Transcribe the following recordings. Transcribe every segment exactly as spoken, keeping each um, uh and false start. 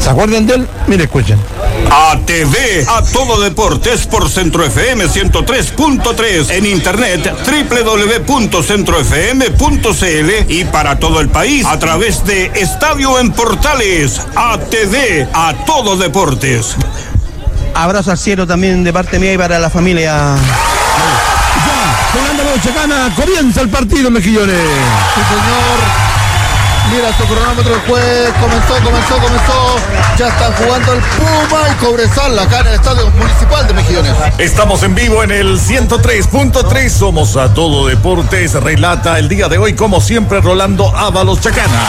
¿Se acuerdan de él? Mire, escuchen. A T V, a todo deportes por Centro F M ciento tres punto tres, en internet doble u doble u doble u punto centro f m punto c l y para todo el país a través de Estadio en Portales. A T V, a todo deportes. Abrazo al cielo también de parte mía y para la familia. Ya, jugando la Chacana, comienza el partido, Mejillones. Sí, señor. Mira su cronómetro, el juez comenzó, comenzó, comenzó. Ya están jugando el Puma y Cobresal acá en el Estadio Municipal de Mejillones. Estamos en vivo en el ciento tres punto tres. Somos a todo deportes. Relata el día de hoy, como siempre, Rolando Ábalos Chacana.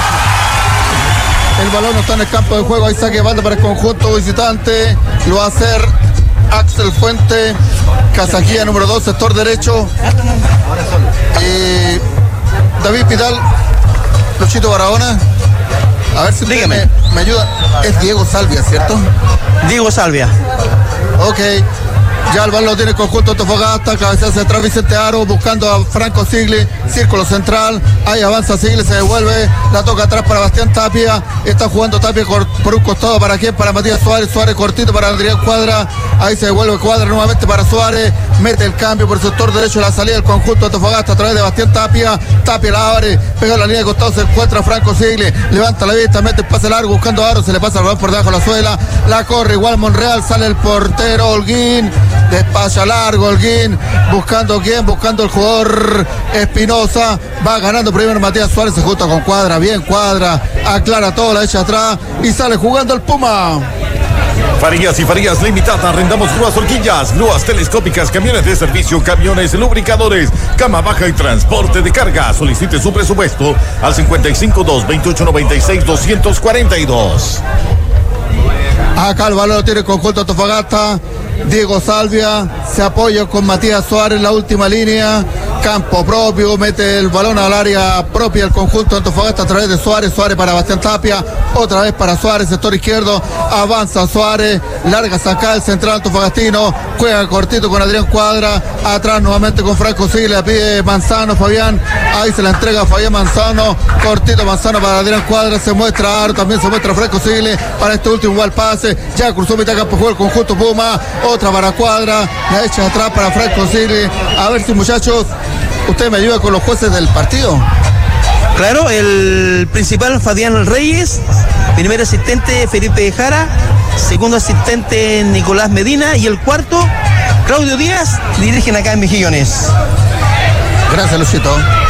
El balón está en el campo de juego. Ahí saque de banda para el conjunto visitante. Lo va a hacer Axel Fuente. Casaquilla número dos, sector derecho. Eh, David Vidal. Luchito Barahona, a ver si me, me ayuda. Es Diego Salvia, ¿cierto? Diego Salvia. Ok. Ya el balón lo tiene el conjunto Antofagasta, cabeza central Vicente Aro, buscando a Franco Sigli, círculo central, ahí avanza Sigli, se devuelve, la toca atrás para Bastián Tapia, está jugando Tapia por un costado, ¿para quién? Para Matías Suárez, Suárez cortito para Adrián Cuadra, ahí se devuelve Cuadra nuevamente para Suárez, mete el cambio por el sector derecho, la salida del conjunto Antofagasta a través de Bastián Tapia, Tapia la abre, pega la línea de costado, se encuentra Franco Sigli, levanta la vista, mete el pase largo, buscando a Aro, se le pasa el balón por debajo de la suela, la corre igual Monreal, sale el portero Holguín, despacha largo Holguín, buscando quién, buscando el jugador Espinosa, va ganando primero Matías Suárez, se junta con Cuadra, bien Cuadra, aclara todo, la echa atrás y sale jugando el Puma. Farías y Farías Limitada, arrendamos grúas horquillas, grúas telescópicas, camiones de servicio, camiones, lubricadores, cama baja y transporte de carga. Solicite su presupuesto al cincuenta y cinco, dos veintiocho, noventa y seis, doscientos cuarenta y dos. Acá el balón lo tiene el conjunto Antofagasta. Diego Salvia se apoya con Matías Suárez en la última línea. Campo propio, mete el balón al área propia del conjunto Antofagasta a través de Suárez. Suárez para Bastián Tapia, otra vez para Suárez, sector izquierdo. Avanza Suárez, larga saca el central antofagastino. Juega cortito con Adrián Cuadra. Atrás nuevamente con Franco Sigli, pide Manzano, Fabián. Ahí se la entrega a Fabián Manzano. Cortito Manzano para Adrián Cuadra. Se muestra Aro, también se muestra Franco Sigli para este último igual pase. Ya cruzó mitad campo, juega el conjunto Puma. Otra para Cuadra, la echa atrás para Franco Sigli. A ver si, muchachos, usted me ayuda con los jueces del partido. Claro, el principal Fabián Reyes, primer asistente Felipe Jara, segundo asistente Nicolás Medina y el cuarto Claudio Díaz, dirigen acá en Mejillones. Gracias, Luchito.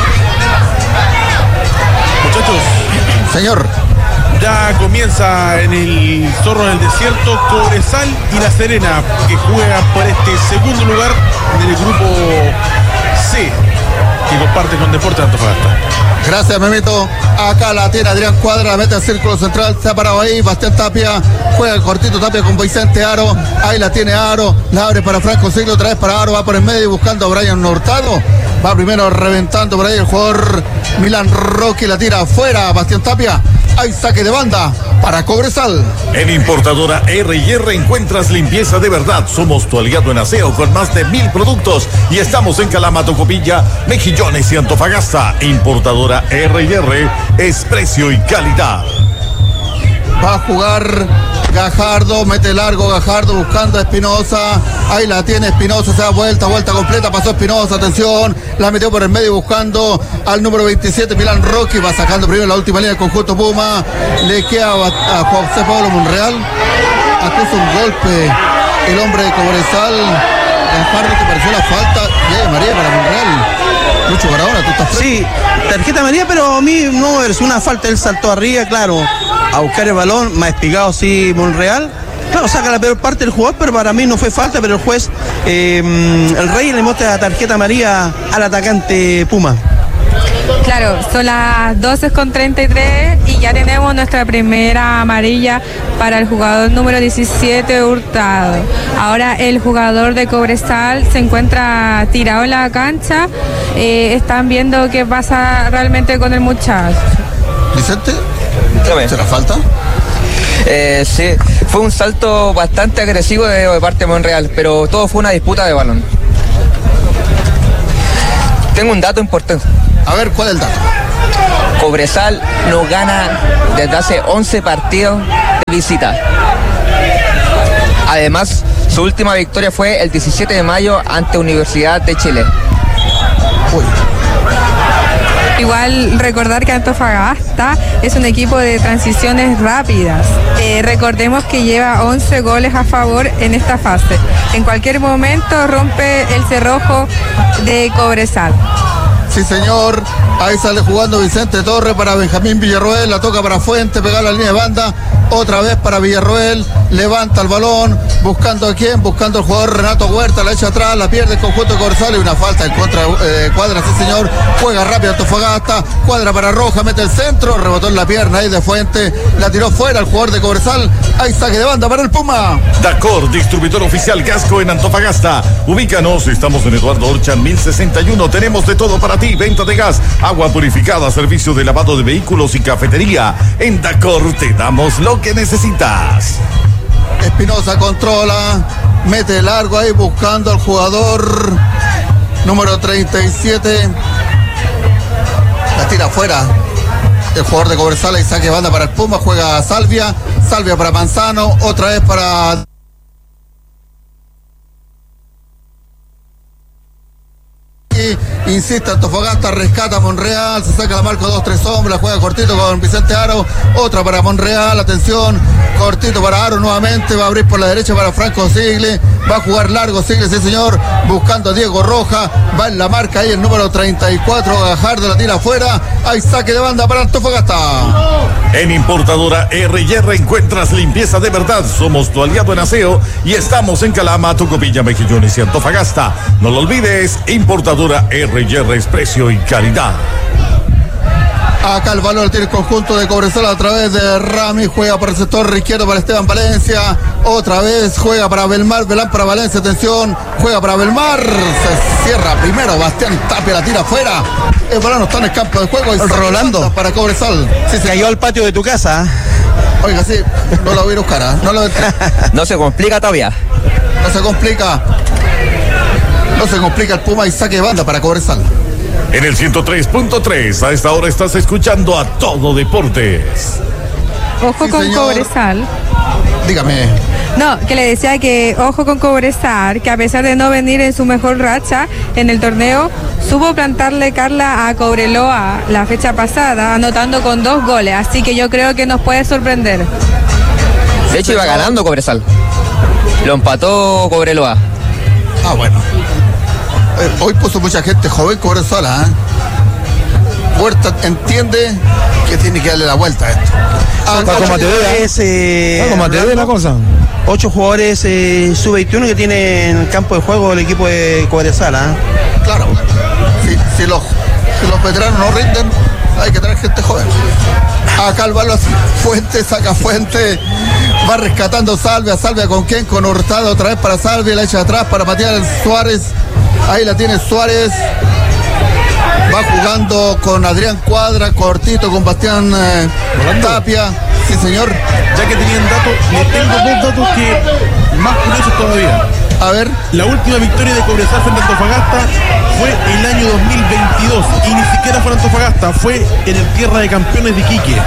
Muchachos, señor, ya comienza en el Zorro del Desierto Cobresal y La Serena, que juega por este segundo lugar en el grupo C, que comparte con Deportes Antofagasta. Gracias, Memito. Acá la tiene Adrián Cuadra, la mete al círculo central, se ha parado ahí, Bastián Tapia, juega el cortito Tapia con Vicente Aro, ahí la tiene Aro, la abre para Franco Sigli, otra vez para Aro, va por el medio buscando a Brian Hurtado, va primero reventando por ahí el jugador Milan Rocky, la tira afuera, Bastián Tapia, hay saque de banda para Cobresal. En Importadora R y R encuentras limpieza de verdad. Somos tu aliado en aseo con más de mil productos y estamos en Calama, Tocopilla, Mejillones y Antofagasta. Importadora R y R es precio y calidad. Va a jugar Gajardo, mete largo Gajardo buscando a Espinosa, ahí la tiene Espinosa, se da vuelta, vuelta completa, pasó Espinosa, atención, la metió por el medio buscando al número veintisiete, Milan Rocky, va sacando primero la última línea del conjunto Puma, le queda a, a José Pablo Monreal, acusa un golpe el hombre de Cobresal, Gajardo, que pareció la falta, y María para Monreal. Lucho Barahona, tú estás frente. Sí, tarjeta María, pero a mí no es una falta, él saltó arriba, claro, a buscar el balón, más espigado sí Monreal. Claro, saca la peor parte del jugador, pero para mí no fue falta, pero el juez, eh, el Rey le muestra la tarjeta amarilla al atacante Puma. Claro, son las doce con treinta y tres y ya tenemos nuestra primera amarilla para el jugador número diecisiete, Hurtado. Ahora el jugador de Cobresal se encuentra tirado en la cancha, eh, están viendo qué pasa realmente con el muchacho. Vicente, ¿será falta? Eh, sí, fue un salto bastante agresivo de, de parte de Monreal, pero todo fue una disputa de balón. Tengo un dato importante. A ver, ¿cuál es el dato? Cobresal no gana desde hace once partidos de visita. Además, su última victoria fue el diecisiete de mayo ante Universidad de Chile. Uy. Igual recordar que Antofagasta es un equipo de transiciones rápidas. Eh, recordemos que lleva once goles a favor en esta fase. En cualquier momento rompe el cerrojo de Cobresal. Sí, señor. Ahí sale jugando Vicente Torres para Benjamín Villarroel. La toca para Fuente, pega la línea de banda. Otra vez para Villarroel. Levanta el balón. Buscando a quién. Buscando al jugador Renato Huerta. La echa atrás. La pierde el conjunto de Cobresal. Y una falta en contra de eh, Cuadra. Sí, señor. Juega rápido Antofagasta. Cuadra para Roja. Mete el centro. Rebotó en la pierna ahí de Fuente. La tiró fuera el jugador de Cobresal. Hay saque de banda para el Puma. Dacor, distribuidor oficial Gasco en Antofagasta. Ubícanos. Estamos en Eduardo Orchan mil sesenta y uno. Tenemos de todo para ti. Venta de gas, agua purificada, servicio de lavado de vehículos y cafetería. En Dacor te damos lo que necesitas. Espinosa controla, mete largo ahí buscando al jugador número treinta y siete. La tira afuera el jugador de Cobresal y saque banda para el Puma. Juega Salvia, Salvia para Manzano, otra vez para... Insiste Antofagasta, rescata a Monreal, se saca la marca dos tres hombres, juega cortito con Vicente Aro, otra para Monreal, atención, cortito para Aro nuevamente, va a abrir por la derecha para Franco Sigli, va a jugar largo Sigli, sí señor, buscando a Diego Roja, va en la marca ahí el número treinta y cuatro, Gajardo la tira afuera, hay saque de banda para Antofagasta. En Importadora R y R encuentras limpieza de verdad, somos tu aliado en aseo y estamos en Calama, Tocopilla, Mejillones y Antofagasta. No lo olvides, Importadora R y R es precio y calidad. Acá el balón tiene el conjunto de Cobresal a través de Rami, juega por el sector izquierdo para Esteban Valencia, otra vez juega para Belmar, Belán para Valencia, atención, juega para Belmar, se cierra primero, Bastián Tapia la tira afuera, el balón está en el campo de juego y Rolando para Cobresal. Sí, se cayó al patio de tu casa. Oiga, sí, no lo voy a buscar, ¿eh? no, lo... no se complica todavía. No se complica, no se complica el Puma y saque de banda para Cobresal. En el ciento tres punto tres, a esta hora estás escuchando a Todo Deportes. Ojo Sí, con señor. Cobresal. Dígame. No, que le decía que ojo con Cobresal, que a pesar de no venir en su mejor racha en el torneo, supo plantarle Carla a Cobreloa la fecha pasada, anotando con dos goles, así que yo creo que nos puede sorprender. De hecho iba ganando Cobresal. Lo empató Cobreloa. Ah, bueno. Eh, Hoy puso mucha gente joven Cobresal, ¿eh? Huerta entiende que tiene que darle la vuelta a esto. Ah, Está como te ve, Es, eh, Está como te ve la cosa. Ocho jugadores eh, sub veintiuno que tienen en campo de juego el equipo de Cobresal, ¿eh? claro. Si, si, los, si los veteranos no rinden, hay que traer gente joven. Acá el balón Fuente, saca Fuente, va rescatando Salvia, Salvia con quién, con Hurtado otra vez para Salvia, la echa atrás para Matías Suárez, ahí la tiene Suárez, va jugando con Adrián Cuadra, cortito con Bastián eh, Tapia, sí señor. Ya que tenían datos, les tengo dos datos que más curiosos todavía. A ver, La última victoria de Cobresal frente a Antofagasta fue el año dos mil veintidós y ni siquiera fue en Antofagasta, fue en el Tierra de Campeones de Iquique.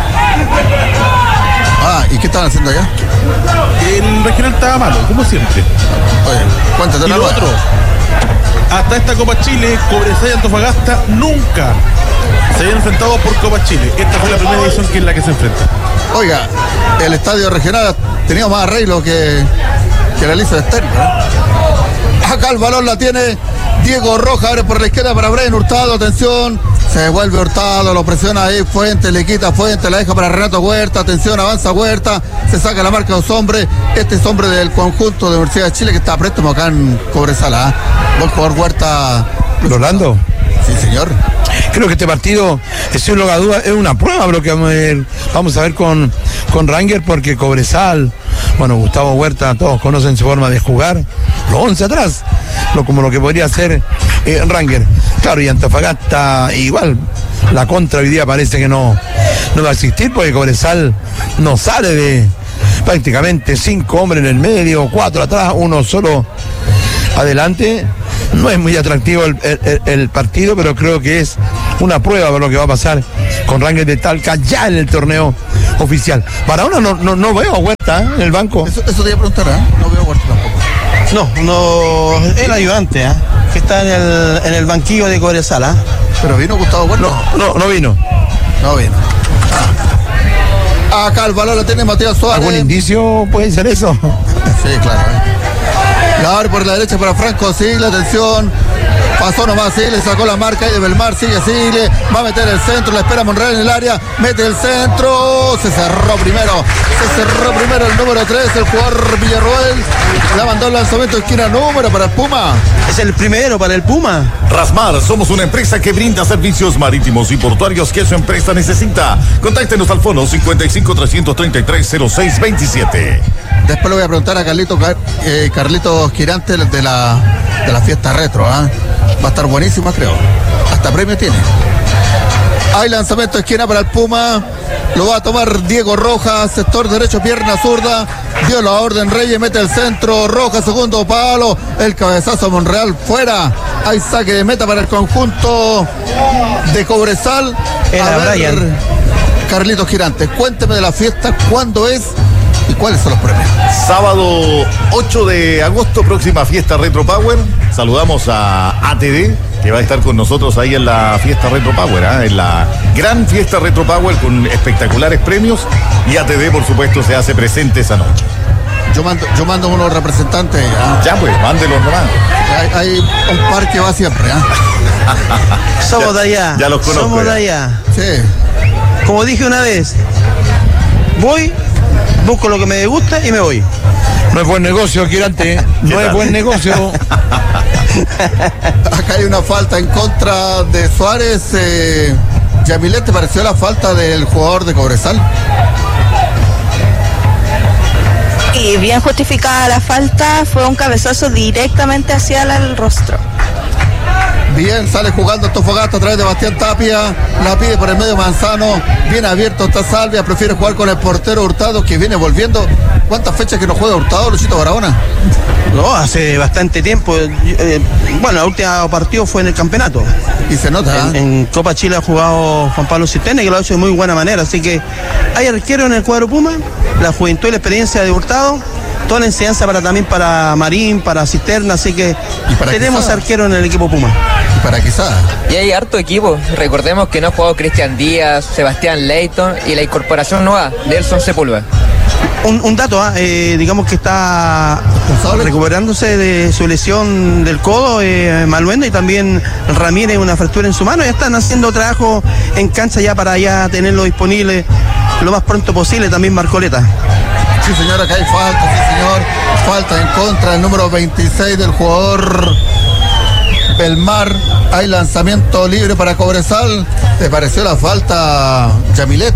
ah, ¿y qué están haciendo allá? El regional estaba malo, como siempre. Oye, cuéntate Y la lo nueva. otro, hasta esta Copa Chile, Cobresal y Antofagasta nunca se habían enfrentado por Copa Chile. Esta fue la primera edición que en la que se enfrentan. Oiga, el estadio regional tenía más arreglo que, que la lista de estéreo, ¿eh? Acá el balón la tiene Diego Roja, abre por la izquierda para Brian Hurtado, atención, se devuelve Hurtado, lo presiona ahí Fuente, le quita Fuente, la deja para Renato Huerta, atención, avanza Huerta, se saca la marca de dos hombres, este es hombre del conjunto de Universidad de Chile que está a préstamo acá en Cobresal, ¿eh? Buen jugador Huerta. Rolando, Sí, señor. creo que este partido, sin lugar a dudas, es una prueba lo que vamos a ver, vamos a ver con, con Ranger, porque Cobresal, bueno, Gustavo Huerta, todos conocen su forma de jugar, los once atrás, lo, como lo que podría hacer eh, Ranger. Claro, y Antofagasta igual, la contra hoy día parece que no, no va a existir, porque Cobresal no sale de prácticamente cinco hombres en el medio, cuatro atrás, uno solo adelante. No es muy atractivo el, el, el partido, pero creo que es una prueba de lo que va a pasar con Rangers de Talca ya en el torneo oficial. Barahona no, no, no veo a Huerta, ¿eh?, en el banco. Eso, eso te iba a preguntar, ¿eh? No veo a Huerta tampoco. No, no, el ayudante, ¿eh? que está en el, en el banquillo de Cobresal. ¿eh? Pero vino Gustavo Huerta. No, no, no vino. No vino. Ah. Acá el balón lo tiene Matías Suárez. ¿Algún indicio puede ser eso? Sí, claro. ¿eh? La abre por la derecha para Franco Sigle, atención. Pasó nomás Sigle, sacó la marca ahí de Belmar, sigue Sigle, va a meter el centro, la espera Monreal en el área, mete el centro, se cerró primero, se cerró primero el número tres, el jugador Villarroel, le mandó el lanzamiento de esquina número para el Puma. Es el primero para el Puma. Rasmar, somos una empresa que brinda servicios marítimos y portuarios que su empresa necesita. Contáctenos al fono cincuenta y cinco, trescientos treinta y tres, cero seis veintisiete. Después le voy a preguntar a Carlito, eh, Carlitos Girante de la, de la fiesta retro, ¿eh? Va a estar buenísima, creo. Hasta premio tiene. Hay lanzamiento de esquina para el Puma. Lo va a tomar Diego Rojas, sector derecho, pierna zurda. Dio la orden Reyes, mete el centro. Rojas, segundo palo. El cabezazo Monreal fuera. Hay saque de meta para el conjunto de Cobresal. Era Brian. Carlitos Girante, cuénteme de la fiesta, cuándo es y cuáles son los premios. Sábado ocho de agosto, próxima fiesta Retro Power. Saludamos a A T D, que va a estar con nosotros ahí en la fiesta Retro Power, ¿eh? En la gran fiesta Retro Power con espectaculares premios. Y A T D, por supuesto, se hace presente esa noche. Yo mando, yo mando unos representantes. ¿eh? Ya pues, mándelos nomás. Hay, hay un par que va siempre. ¿eh? Somos ya, de allá. Ya los conozco. Somos ya. de allá. Sí. Como dije una vez, voy, busco lo que me gusta y me voy. No es buen negocio, Girante. No es buen negocio. Acá hay una falta en contra de Suárez. Eh, Yamilet, ¿te pareció la falta del jugador de Cobresal? Y bien justificada la falta, fue un cabezazo directamente hacia el rostro. Bien, sale jugando Antofagasta a través de Bastián Tapia, la pide por el medio Manzano, bien abierto está Salvia, prefiere jugar con el portero Hurtado, que viene volviendo. ¿Cuántas fechas que no juega Hurtado, Luchito Barahona? No, hace bastante tiempo. Eh, bueno, el último partido fue en el campeonato. Y se nota. En, ¿eh? en Copa Chile ha jugado Juan Pablo Cisterne, que lo ha hecho de muy buena manera. Así que hay arquero en el cuadro Puma, la juventud y la experiencia de Hurtado. Toda la enseñanza para también para Marín, para Cisterna, así que tenemos Quesada? arquero en el equipo Puma. Y para Quesada. Y hay harto equipo. Recordemos que no ha jugado Cristian Díaz, Sebastián Leighton y la incorporación nueva, Nelson Sepúlveda. Un, un dato, ¿eh? Eh, digamos que está recuperándose de su lesión del codo, eh, Maluenda, y también Ramírez, una fractura en su mano. Ya están haciendo trabajo en cancha ya para ya tenerlo disponible lo más pronto posible. También Marcoleta. Sí, señor, acá hay falta, sí, señor. Falta en contra del número veintiséis del jugador Belmar. Hay lanzamiento libre para Cobresal. ¿Te pareció la falta, Yamilet?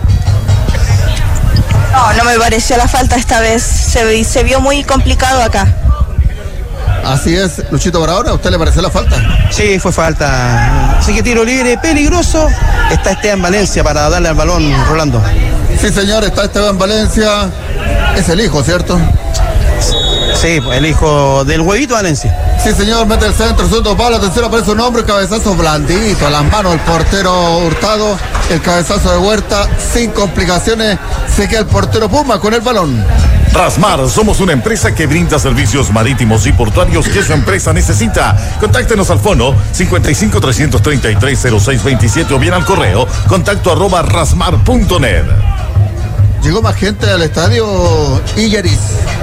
No, no me pareció la falta esta vez. Se, se vio muy complicado acá. Así es, Luchito Barahona, ¿a usted le pareció la falta? Sí, fue falta. Así que tiro libre peligroso. Está Esteban Valencia para darle al balón, Rolando. Sí, señor, está Esteban Valencia. Es el hijo, ¿cierto? Sí, el hijo del huevito Valencia. Sí, señor, mete el centro, segundo palo, atención, aparece un hombre, cabezazo blandito, a las manos del portero Hurtado, el cabezazo de Huerta, sin complicaciones, se queda el portero Puma con el balón. Rasmar, somos una empresa que brinda servicios marítimos y portuarios que su empresa necesita. Contáctenos al fono cincuenta y cinco, trescientos treinta y tres, cero seis veintisiete o bien al correo contacto arroba rasmar punto net. Llegó más gente al estadio Illeris.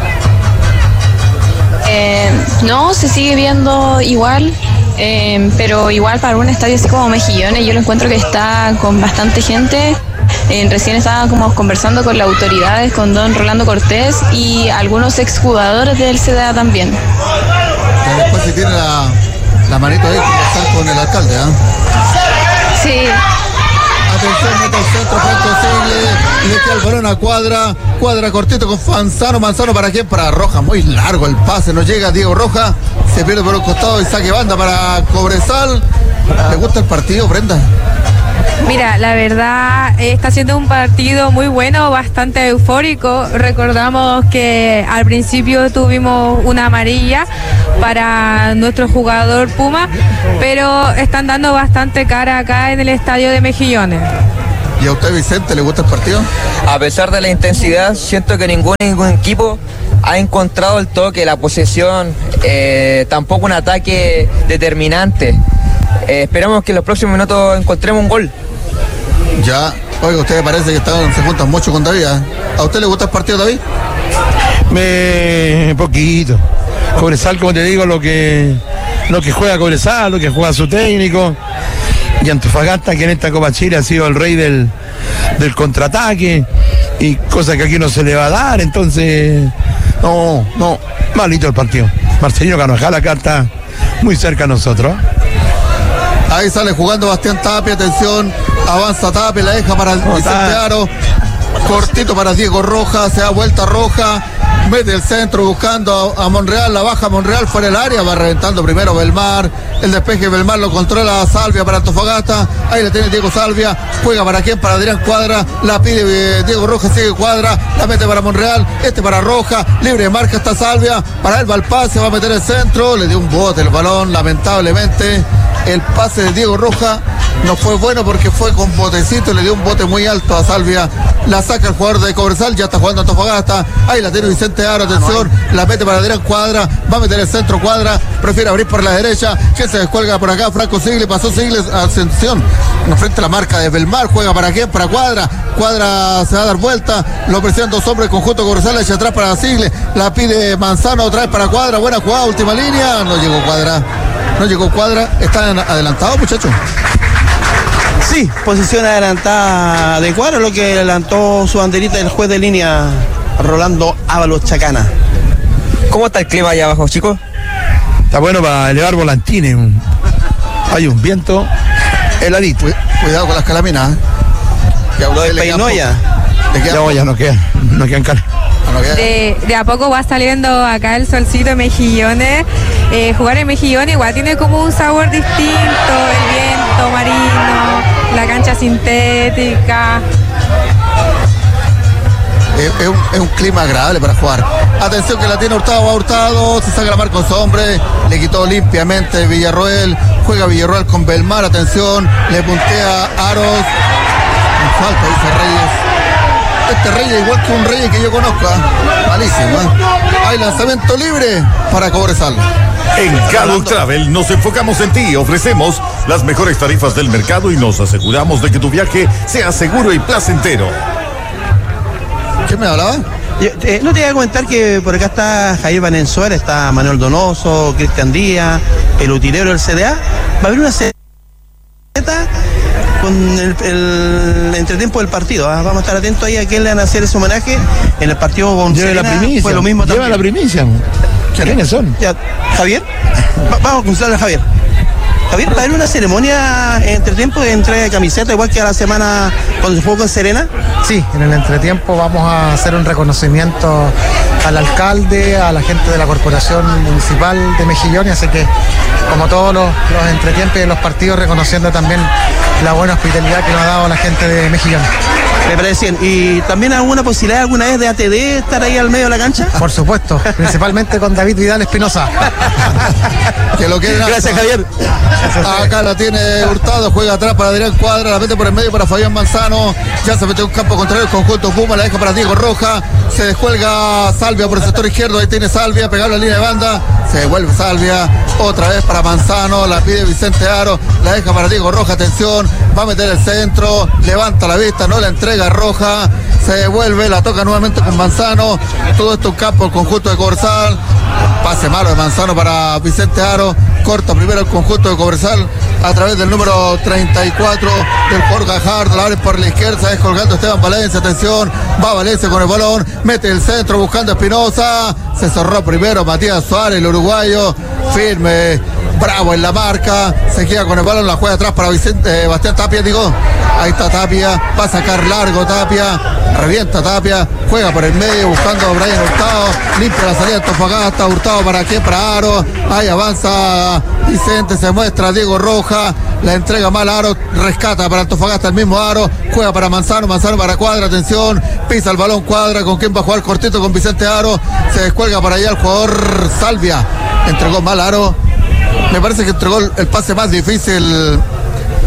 Eh, no, se sigue viendo igual, eh, pero igual para un estadio así como Mejillones, yo lo encuentro que está con bastante gente. Eh, recién estaba como conversando con las autoridades, con don Rolando Cortés y algunos exjugadores del C D A también. Que después si tiene la, la manito ahí, conversar con el alcalde, ¿eh? Sí. Atención, mete el centro, Franco Sigle, le queda el balón a Cuadra, Cuadra cortito con Manzano, Manzano para quién, para Roja, muy largo el pase, no llega Diego Roja, se pierde por un costado y saque banda para Cobresal. ¿Le gusta el partido, Brenda? Mira, la verdad eh, está siendo un partido muy bueno, bastante eufórico. Recordamos que al principio tuvimos una amarilla para nuestro jugador Puma, pero están dando bastante cara acá en el estadio de Mejillones. ¿Y a usted, Vicente, le gusta el partido? A pesar de la intensidad, siento que ningún, ningún equipo ha encontrado el toque, la posesión, eh, tampoco un ataque determinante. Eh, esperamos que en los próximos minutos encontremos un gol. Ya, oiga, usted parece que están, se juntan mucho con David, ¿eh? ¿A usted le gusta el partido, David? Me... poquito. Cobresal, como te digo, lo que lo que juega Cobresal, lo que juega su técnico. Y Antofagasta, que en esta Copa Chile ha sido el rey del, del contraataque, y cosa que aquí no se le va a dar. Entonces, no, no, malito el partido. Marcelino Carvajal acá está muy cerca a nosotros. Ahí sale jugando Bastián Tapia, atención, avanza Tapia, la deja para Vicente Aro, cortito para Diego Rojas, se da vuelta Roja, mete el centro buscando a, a Monreal, la baja Monreal fuera del área, va reventando primero Belmar, el despeje Belmar lo controla Salvia para Antofagasta, ahí le tiene Diego Salvia, juega para quién, para Adrián Cuadra, la pide eh, Diego Rojas, sigue Cuadra, la mete para Monreal, este para Roja, libre de marca está Salvia, para él va el pase, va a meter el centro, le dio un bote el balón, lamentablemente. El pase de Diego Roja no fue bueno porque fue con botecito, le dio un bote muy alto a Salvia. La saca el jugador de Cobresal, ya está jugando Antofagasta. Ahí la tiene Vicente Aro, atención, la mete para Adrián Cuadra, va a meter el centro Cuadra, prefiere abrir por la derecha, que se descuelga por acá, Franco Sigles, pasó Sigles, atención, frente a la marca de Belmar, juega para quién, para Cuadra, Cuadra se va a dar vuelta, lo presionan dos hombres, conjunto Cobresal, hacia atrás para Sigles, la pide Manzano, otra vez para Cuadra, buena jugada, última línea, no llegó Cuadra. No llegó Cuadra, ¿están adelantados, muchachos? Sí, posición adelantada de Cuadra, lo que adelantó su banderita el juez de línea, Rolando Ábalos Chacana. ¿Cómo está el clima allá abajo, chicos? Está bueno para elevar volantines. Hay un viento heladito. Cuidado con las calaminas. ¿eh? Lo despeinó ya. Ya, ya no queda, no quedan caras. De, de a poco va saliendo acá el solcito de Mejillones. Eh, jugar en Mejillones igual tiene como un sabor distinto, el viento marino, la cancha sintética. Es, es, un, es un clima agradable para jugar. Atención que la tiene Hurtado, va Hurtado, se saca la marca con su hombre, le quitó limpiamente Villarroel, juega Villarroel con Belmar, atención, le puntea Aros, falta, dice Reyes. Este Rey es igual que un Rey que yo conozco, ¿eh? Malísimo, ¿eh? Hay lanzamiento libre para Cobresal. En Caduc Travel nos enfocamos en ti, ofrecemos las mejores tarifas del mercado y nos aseguramos de que tu viaje sea seguro y placentero. ¿Qué me hablaba? Yo, eh, no te iba a comentar que por acá está Javier Valenzuela, está Manuel Donoso, Cristian Díaz, el utilero del C D A. Va a haber una C con el, el entretiempo del partido, ¿eh? Vamos a estar atentos ahí a quién le van a hacer ese homenaje en el partido con Serena, la primicia, fue lo mismo lleva también. la primicia. ¿Quiénes son? Ya, Javier, Va, vamos a consultarle a Javier. Javier, ¿va a haber una ceremonia en entretiempo de entrega de camiseta igual que a la semana cuando se jugó con Serena? Sí, en el entretiempo vamos a hacer un reconocimiento al alcalde, a la gente de la Corporación Municipal de Mejillones, así que como todos los, los entretiempos y los partidos, reconociendo también la buena hospitalidad que nos ha dado la gente de Mejillones. Me parece bien. ¿Y también alguna posibilidad alguna vez de A T D estar ahí al medio de la cancha? Por supuesto, principalmente con David Vidal Espinosa. Que lo quieren. Gracias, Javier. Acá la tiene Hurtado, juega atrás para Adrián Cuadra, la mete por el medio para Fabián Manzano, ya se mete un campo contrario el conjunto Puma, la deja para Diego Roja, se descuelga Salvia por el sector izquierdo, ahí tiene Salvia, pegado la línea de banda, se devuelve Salvia, otra vez para Manzano, la pide Vicente Aro, la deja para Diego Roja, atención, va a meter el centro, levanta la vista, no la entrega Roja, se devuelve, la toca nuevamente con Manzano, todo esto un campo el conjunto de Cobresal, pase malo de Manzano para Vicente Aro, corta primero el conjunto de Cobresal a través del número treinta y cuatro del Jorge Gajardo, la abre por la izquierda, se descolgando Esteban Valencia, atención, va Valencia con el balón, mete el centro buscando a Espinosa, se cerró primero Matías Suárez, el uruguayo, firme, bravo en la marca, se queda con el balón, la juega atrás para Vicente, eh, Bastián Tapia, digo, ahí está Tapia, va a sacar largo Tapia, revienta Tapia, juega por el medio buscando a Brian Hurtado, limpia la salida de Antofagasta, Hurtado para aquí, para Aro, ahí avanza Vicente, se muestra Diego Roja, la entrega mal a Aro, rescata para Antofagasta el mismo Aro, juega para Manzano, Manzano para Cuadra, atención, pisa el balón Cuadra, con quien va a jugar cortito con Vicente Aro, se descuelga para allá el jugador Salvia, entregó mal Aro, me parece que entregó el pase más difícil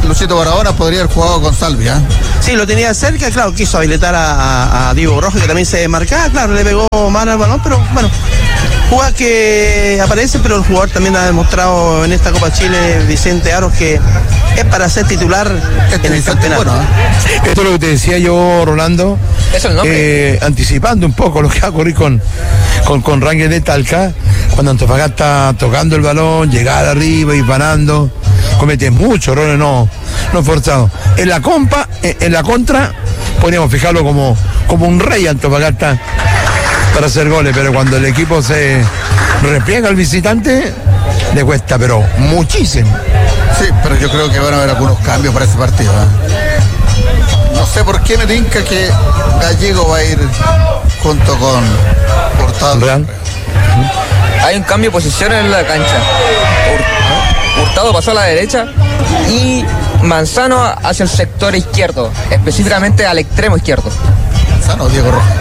Luchito Barahona podría haber jugado con Salvia. Sí, lo tenía cerca, claro, quiso habilitar a, a, a Diego Rojas, que también se marcaba, claro, le pegó mal al balón, pero bueno, jugadas que aparecen, pero el jugador también ha demostrado en esta Copa Chile, Vicente Aros, que es para ser titular este en el campeonato. Bueno, ¿eh? Esto es lo que te decía yo, Rolando, ¿es el nombre? Eh, anticipando un poco lo que va a ocurrir con, con, con Ranger de Talca, cuando Antofagasta tocando el balón, llegar arriba y parando, comete muchos errores no, no forzados. En la compa, en la contra, podríamos fijarlo como, como un rey Antofagasta para hacer goles, pero cuando el equipo se repliega al visitante, le cuesta, pero muchísimo. Sí, pero yo creo que van a haber algunos cambios para ese partido, ¿eh? No sé por qué me tinca que Gallego va a ir junto con Hurtado. ¿Real? Hay un cambio de posición en la cancha. Hurtado pasó a la derecha y Manzano hacia el sector izquierdo, específicamente al extremo izquierdo. Manzano o Diego Rojas.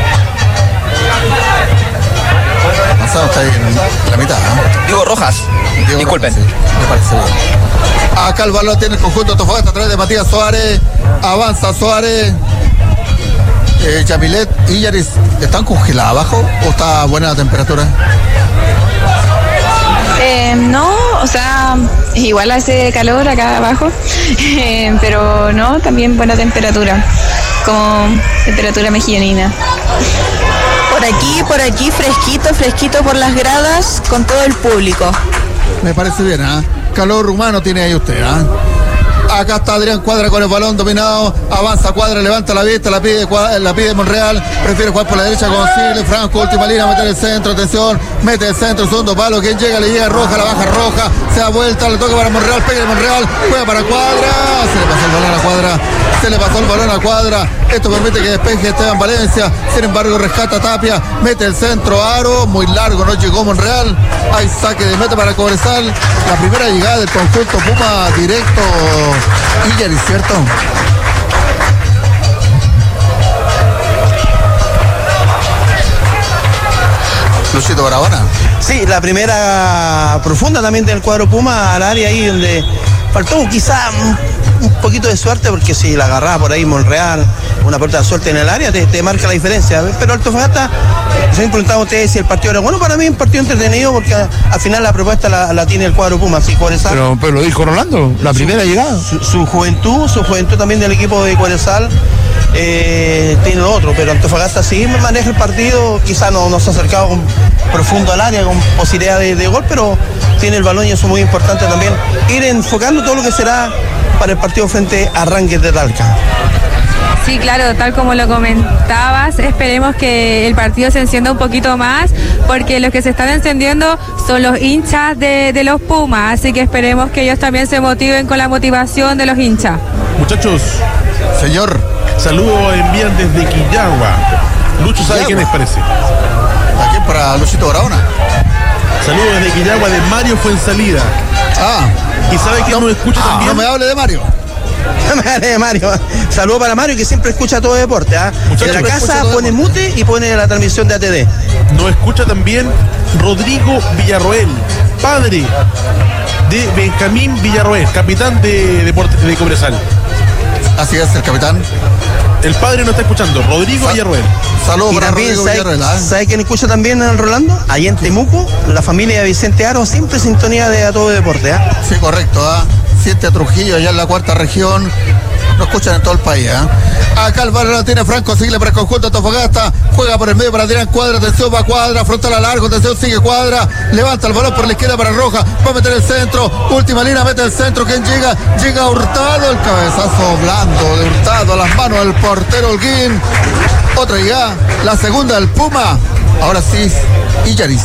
Manzano está ahí en la mitad, ¿eh? Diego Rojas. Diego Disculpen. Rojas, sí, me parece bien. Acá el balón tiene el conjunto Antofagasta a través de Matías Suárez. Avanza Suárez. Eh, Yamilet y Yaris, ¿están congelados abajo o está buena la temperatura? Eh, no, o sea, igual hace calor acá abajo, eh, pero no, también buena temperatura, como temperatura mejillanina. Por aquí, por aquí, fresquito, fresquito por las gradas, con todo el público. Me parece bien, ¿ah? ¿eh? Calor humano tiene ahí usted, ¿ah? ¿eh? Acá está Adrián Cuadra con el balón dominado. Avanza Cuadra, levanta la vista, la pide la pide Monreal. Prefiere jugar por la derecha con Sigle. Franco, última línea, meter el centro. Atención, mete el centro, segundo palo. Quien llega, le llega Roja, la baja Roja. Se da vuelta, le toca para Monreal. Pega el Monreal, juega para Cuadra. Se le pasó el balón a Cuadra. Se le pasó el balón a Cuadra. Esto permite que despeje Esteban Valencia. Sin embargo, rescata Tapia. Mete el centro, Aro. Muy largo, no llegó Monreal. Hay saque de meta para Cobresal. La primera llegada del conjunto Puma directo. Illaris, ¿cierto? Luchito Barahona. Sí, la primera profunda también del cuadro Puma al área ahí donde faltó quizá un, un poquito de suerte, porque si la agarraba por ahí Monreal, una pelota de suerte en el área, te, te marca la diferencia. Pero Antofagasta, se han preguntado a ustedes si el partido era bueno. Para mí es un partido entretenido, porque a, al final la propuesta la, la tiene el cuadro Puma. Así, pero, pero lo dijo Rolando, la primera su, llegada. Su, su juventud, su juventud también del equipo de Cobresal. Eh, tiene lo otro, pero Antofagasta sí maneja el partido, quizá no, no se ha acercado con, profundo al área con posibilidad de, de gol, pero tiene el balón y eso es muy importante también, ir enfocando todo lo que será para el partido frente a Rangers de Talca. Sí, claro, tal como lo comentabas, esperemos que el partido se encienda un poquito más, porque los que se están encendiendo son los hinchas de, de los Pumas, así que esperemos que ellos también se motiven con la motivación de los hinchas. Muchachos, señor, saludos envían desde Quillagua. Lucho sabe quién es, parece. ¿A quién? Para Luchito Barahona. Saludos desde Quillagua de Mario Fuensalida. Ah. ¿Y sabe quién no, nos escucha ah, también? No me hable de Mario. No me hable de Mario. Saludos para Mario, que siempre escucha todo deporte. ¿eh? De la casa pone mute y pone la transmisión de A T D. Nos escucha también Rodrigo Villarroel, padre de Benjamín Villarroel, capitán de Deportes de Cobresal. Así es, el capitán. El padre nos está escuchando, Rodrigo Sal Villarroel. Saludos para Rodrigo Villarroel. ¿eh? ¿Sabe quién escucha también al Rolando? Allá en Temuco, la familia de Vicente Aro, siempre sintonía de A Todo Deporte. ¿eh? Sí, correcto. ¿eh? Siete a Trujillo, allá en la cuarta región. Lo escuchan en todo el país. ¿eh? Acá el balón lo tiene Franco Sigle para el conjunto Antofagasta. Juega por el medio para Adrián Cuadra. Atención, va Cuadra. Frontal a largo. Atención, sigue Cuadra. Levanta el balón por la izquierda para Roja. Va a meter el centro. Última línea, mete el centro. ¿Quién llega? Llega Hurtado. El cabezazo blando de Hurtado a las manos del portero Holguín. Otra llegada. La segunda del Puma. Ahora sí, Illaris.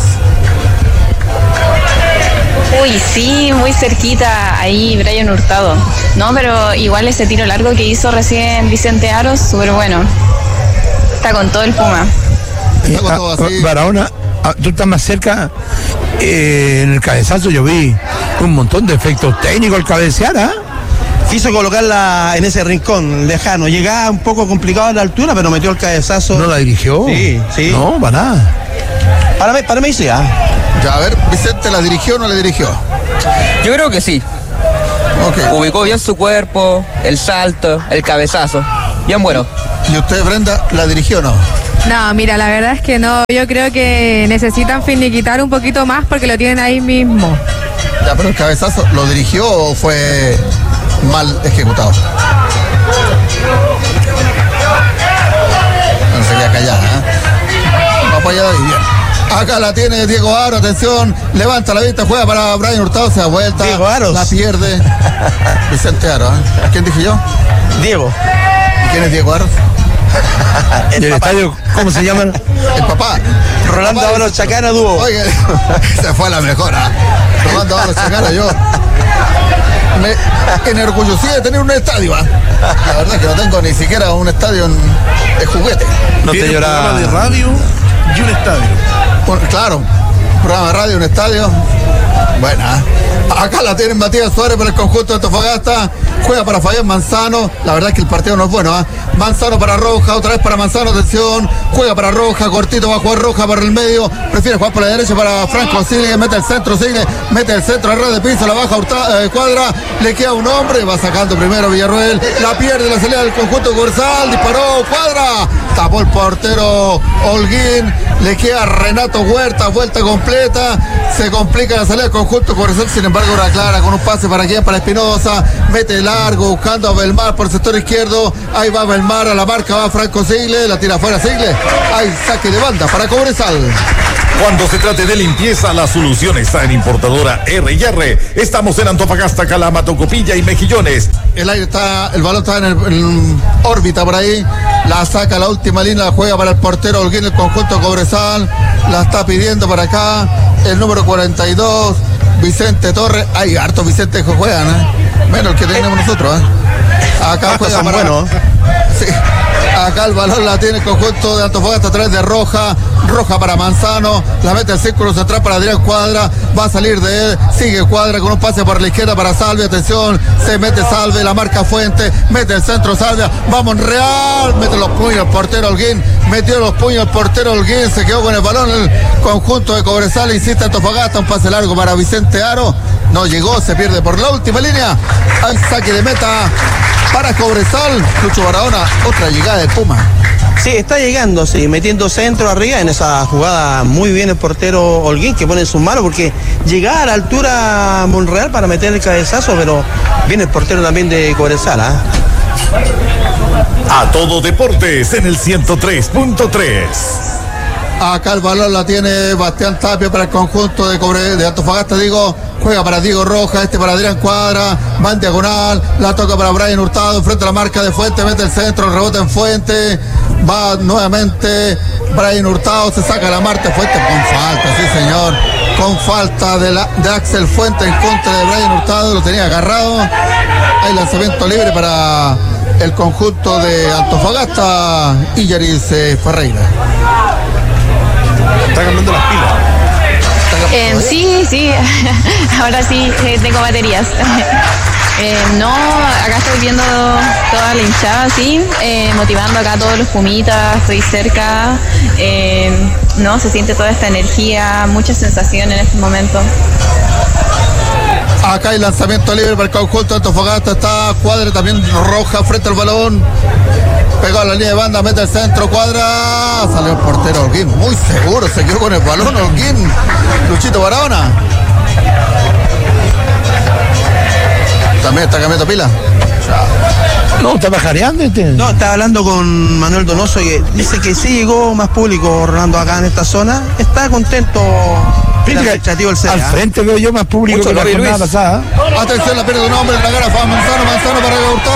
Uy, sí, muy cerquita ahí Brian Hurtado. No, pero igual ese tiro largo que hizo recién Vicente Aros, súper bueno. Está con todo el Puma. Está con todo así. Barahona, tú estás más cerca. Eh, en el cabezazo yo vi un montón de efectos técnicos al cabecear, ¿ah? ¿eh? Quiso colocarla en ese rincón lejano. Llegaba un poco complicado a la altura, pero metió el cabezazo. ¿No la dirigió? Sí, sí. No, para nada. Para mí, para mí sí, ¿ah? Ya, a ver, Vicente, ¿la dirigió o no la dirigió? Yo creo que sí. Okay. Ubicó bien su cuerpo, el salto, el cabezazo. Bien bueno. ¿Y usted, Brenda, la dirigió o no? No, mira, la verdad es que no. Yo creo que necesitan finiquitar un poquito más porque lo tienen ahí mismo. Ya, pero el cabezazo, ¿lo dirigió o fue mal ejecutado? No se queda callada, ¿eh? No apoyado y bien. Acá la tiene Diego Aro, atención, levanta la vista, juega para Brian Hurtado, se da vuelta, Diego Aros. La pierde. Vicente Aro, ¿eh? ¿A quién dije yo? Diego. ¿Y quién es Diego Aros? El, el estadio, ¿cómo se llaman? El papá. Rolando Ábalos Chacana dúo. Oye, esa fue la mejor, ¿eh? Rolando Ábalos Chacana, yo me enorgullecí de tener un estadio, ¿eh? La verdad es que no tengo ni siquiera un estadio en, de juguete. No te lloraba. Un programa de radio y un estadio. Bueno, claro, programa de radio, un estadio. Buena. Acá la tienen Matías Suárez para el conjunto de Antofagasta. Juega para Fabián Manzano. La verdad es que el partido no es bueno, ¿eh? Manzano para Roja, otra vez para Manzano, atención. Juega para Roja, cortito va a jugar Roja para el medio. Prefiere jugar por la derecha para Franco Sigle. Mete el centro, Sigle. Mete el centro, a red de piso, la baja Hurtado, eh, Cuadra. Le queda un hombre. Va sacando primero Villarroel. La pierde la salida del conjunto Corsal. Disparó Cuadra. Tapó el portero Holguín. Le queda Renato Huerta. Vuelta completa. Se complica la salida del conjunto Corsal. Sin embargo, ahora clara con un pase para quién, para Espinosa. Mete largo buscando a Belmar por el sector izquierdo. Ahí va Belmar a la marca. Va Franco Sigle. La tira afuera Sigle. Hay saque de banda para Cobresal. Cuando se trate de limpieza, la solución está en Importadora R y R. Estamos en Antofagasta, Calama, Tocopilla y Mejillones. El aire está, el balón está en, el, en órbita por ahí. La saca a la última línea, la juega para el portero Holguín, el conjunto Cobresal. La está pidiendo para acá el número cuarenta y dos, Vicente Torres. Hay hartos Vicente que juegan, ¿eh? Menos el que tenemos nosotros, ¿eh? Acá Estos juega son para... buenos. Sí. Acá el balón la tiene el conjunto de Antofagasta a través de Roja. Roja para Manzano. La mete el círculo central para Adrián Cuadra. Va a salir de él. Sigue Cuadra con un pase por la izquierda para Salve. Atención. Se mete Salve. La marca Fuente. Mete el centro Salve. Vamos Real. Mete los puños el portero Holguín. Metió los puños el portero Holguín. Se quedó con el balón el conjunto de Cobresal. Insiste Antofagasta. Un pase largo para Vicente Aro. No llegó. Se pierde por la última línea. Hay saque de meta para Cobresal. Lucho Barahona, otra llegada de Puma. Sí, está llegando, sí, metiendo centro arriba en esa jugada muy bien el portero Holguín que pone en sus manos porque llegaba a la altura Monreal para meter el cabezazo, pero viene el portero también de Cobresal, ¿eh? A todo deportes en el ciento tres punto tres. Acá el balón la tiene Bastián Tapia para el conjunto de Cobre, de Antofagasta, digo, juega para Diego Roja, este para Adrián Cuadra, va en diagonal, la toca para Brian Hurtado, enfrente a la marca de Fuente, mete el centro, rebota en Fuente, va nuevamente Brian Hurtado, se saca la marca Fuente con falta, sí señor, con falta de, la, de Axel Fuente en contra de Brian Hurtado, lo tenía agarrado, hay lanzamiento libre para el conjunto de Antofagasta, Illaris eh, Ferreira. Está cambiando las pilas. Eh, sí, sí, ahora sí eh, tengo baterías. Eh, no, acá estoy viendo toda la hinchada, sí, eh, motivando acá a todos los pumitas, estoy cerca, eh, no, se siente toda esta energía, mucha sensación en este momento. Acá hay lanzamiento libre para el conjunto de Antofagasta, está Cuadra también Roja frente al balón. Pegó a la línea de banda, mete el centro, Cuadra. Salió el portero Holguín, muy seguro, se quedó con el balón Holguín. Luchito Barahona. También está cambiando pila. No, está pajareando este. No, estaba hablando con Manuel Donoso que dice que sí llegó más público Rolando acá en esta zona. Está contento. Al frente veo yo más público que la jornada pasada. Atención, la pierde un hombre en la cara, Manzano, Manzano para Hurtado.